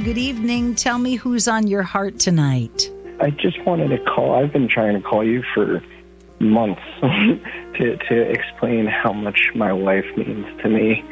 good evening. Tell me who's on your heart tonight. I just wanted to call. I've been trying to call you for months to explain how much my wife means to me.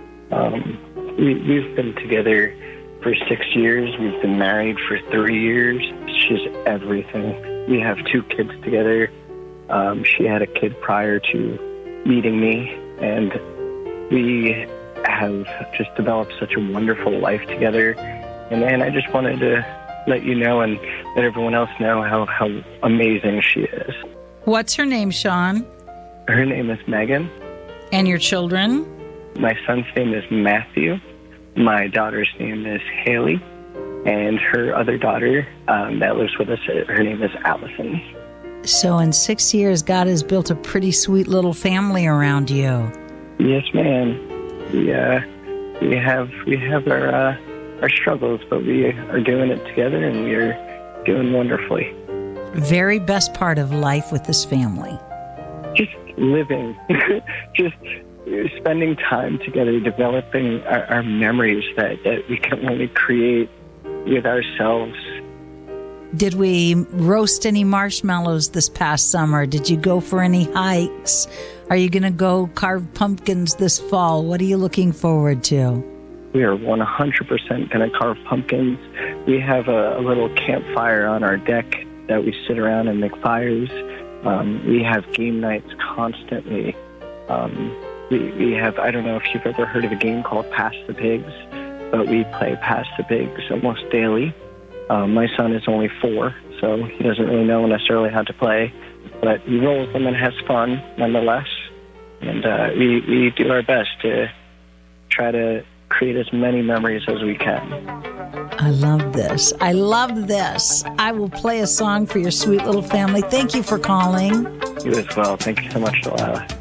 We've been together for 6 years. We've been married for 3 years. She's everything. We have 2 kids together. She had a kid prior to meeting me, and we have just developed such a wonderful life together. And I just wanted to let you know and let everyone else know how amazing she is. What's her name, Sean? Her name is Megan. And your children? My son's name is Matthew. My daughter's name is Haley. And her other daughter that lives with us, her name is Allison. So in 6 years, God has built a pretty sweet little family around you. Yes, ma'am. We have our struggles, but we are doing it together, and we are doing wonderfully. Very best part of life with this family. Just living, just spending time together, developing our memories that we can only create with ourselves. Did we roast any marshmallows this past summer? Did you go for any hikes? Are you going to go carve pumpkins this fall? What are you looking forward to? We are 100% going to carve pumpkins. We have a little campfire on our deck that we sit around and make fires. We have game nights constantly. We have, I don't know if you've ever heard of a game called Pass the Pigs, but we play Pass the Pigs almost daily. My son is only 4, so he doesn't really know necessarily how to play, but he rolls them and has fun nonetheless. And we do our best to try to create as many memories as we can. I love this. I love this. I will play a song for your sweet little family. Thank you for calling. You as well. Thank you so much, Delilah.